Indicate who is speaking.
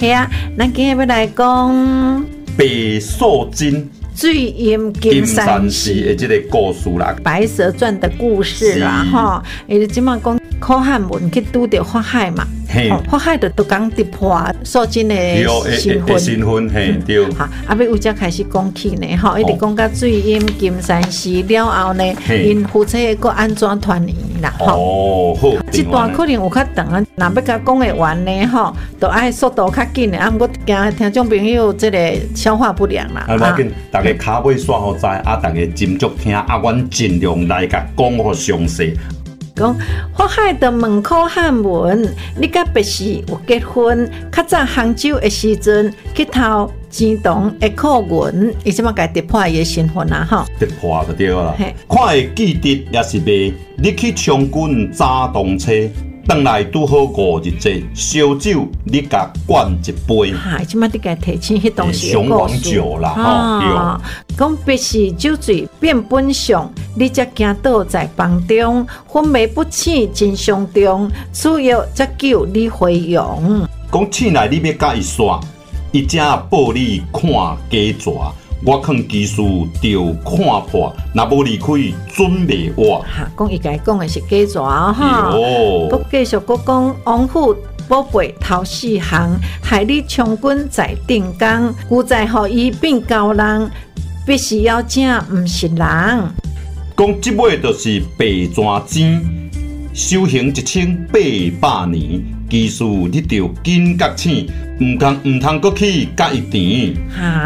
Speaker 1: 兄，咱今日要来讲
Speaker 2: 白素贞
Speaker 1: 水淹金山寺
Speaker 2: 的这个故事啦，
Speaker 1: 《白蛇传》的故事啦，吼，伊就即马讲苦汉文去拄着法海嘛，法海就讲直破素贞的身份，
Speaker 2: 嘿，对。
Speaker 1: 好，啊，要为才开始讲起呢，吼，一直讲到水淹金山寺了后呢，因夫妻个安怎团圆啦，
Speaker 2: 吼。好，
Speaker 1: 这段可能有较长啊，若要甲讲会完呢，吼，就爱速度较紧的，啊，毋过惊听众朋友这个消化不良啦。
Speaker 2: 啊，无要紧，大家骹尾煞好知，啊，大家斟酌听，啊，阮尽量来甲讲互详细。
Speaker 1: 讲法海的问苦汉文，你甲别氏有结婚？较早杭州的时阵去偷钱塘的苦文，伊即马家突破伊的身份啦，吼。
Speaker 2: 突破就对啦。看会记得也是袂，你去将军早动车。回来拄好5日节，烧酒你甲灌一杯。
Speaker 1: 哈，即摆你家提醒迄当时
Speaker 2: 雄黄酒啦，吼。
Speaker 1: 讲别是酒醉变本相，你才惊倒在房中，昏迷不醒真伤重，此药才救你回勇。
Speaker 2: 讲醒来你要甲伊煞，伊才报你看假蛇。我看技术就看破，若无离开准袂活。
Speaker 1: 哈，讲伊家讲的是假蛇哈。佮继续佮讲王府宝贝头4行，害你将军在定岗，故在互伊变高人，必须要正毋是人。
Speaker 2: 讲即尾就是白蛇精，修行1800年，技术你着紧觉醒，唔通佮去甲伊甜。